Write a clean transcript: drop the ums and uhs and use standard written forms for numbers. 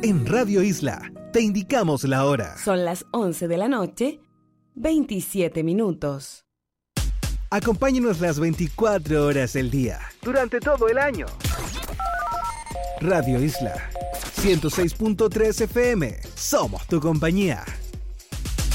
En Radio Isla te indicamos la hora. Son las 11 de la noche, 27 minutos. Acompáñenos las 24 horas del día, durante todo el año. Radio Isla 106.3 FM. Somos tu compañía.